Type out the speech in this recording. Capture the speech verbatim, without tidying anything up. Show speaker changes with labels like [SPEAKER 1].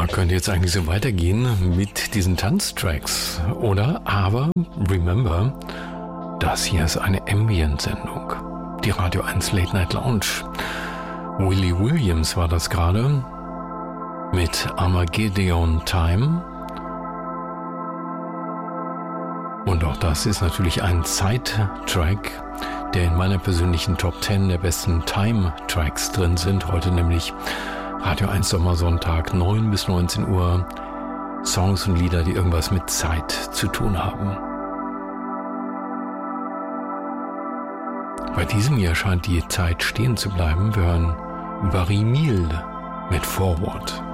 [SPEAKER 1] Ja, könnte jetzt eigentlich so weitergehen mit diesen Tanztracks, oder? Aber remember, das hier ist eine Ambient-Sendung. Die Radio eins Late Night Lounge. Willie Williams war das gerade mit Armageddon Time. Und auch das ist natürlich ein Zeit-Track, der in meiner persönlichen Top zehn der besten Time-Tracks drin sind. Heute nämlich Radio eins Sommersonntag, neun bis neunzehn Uhr. Songs und Lieder, die irgendwas mit Zeit zu tun haben. Bei diesem hier scheint die Zeit stehen zu bleiben. Wir hören Barry Miel mit Forward.